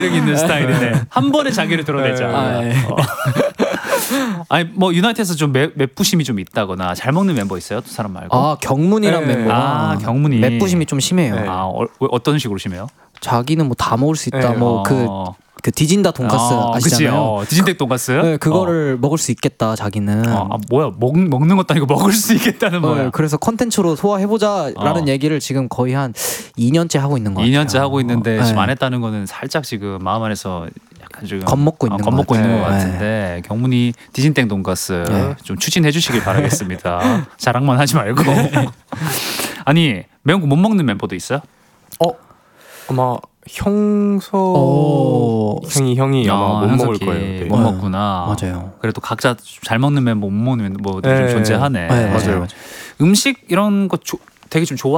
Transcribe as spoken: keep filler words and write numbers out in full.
매력 있는 스타일이네. 한 번에 자기를 드러내자. 아, 네. 어. 아니 뭐 유나이트에서 좀 매, 맵부심이 좀 있다거나 잘 먹는 멤버 있어요? 두 사람 말고? 아 경문이란 네. 멤버가 아, 경문이. 맵부심이 좀 심해요. 네. 아 어, 어떤 식으로 심해요? 자기는 뭐 다 먹을 수 있다. 네. 뭐 그 그 어. 디진다 돈가스 어, 아시잖아요. 그치? 어, 디진택 돈가스? 네, 그거를 먹을 수 있겠다 자기는. 어, 아, 뭐야 먹, 먹는 것도 아니고 먹을 수 있겠다는 뭐야? 네, 그래서 컨텐츠로 소화해보자라는 어. 얘기를 지금 거의 한 이 년째 하고 있는 것 같아요. 이 년째 하고 있는데 네. 지금 안 했다는 거는 살짝 지금 마음 안에서 약간 지금 겁먹고 있는 어, 것 겁먹고 같아요. 있는 것 네. 같은데 경문이 디진땡 돈가스 네. 좀 추진해 주시길 바라겠습니다. 자랑만 하지 말고. 아니 매운 거 못 먹는 멤버도 있어요? 어 아마 형서 오. 형이 형이 아마 아, 못 먹을 현석이 거예요. 네. 못 네. 먹구나. 맞아요. 그래도 각자 잘 먹는 멤버 못 먹는 멤버도 좀 네. 존재하네. 네, 맞아요. 음식 이런 거 조, 되게 좀 좋아.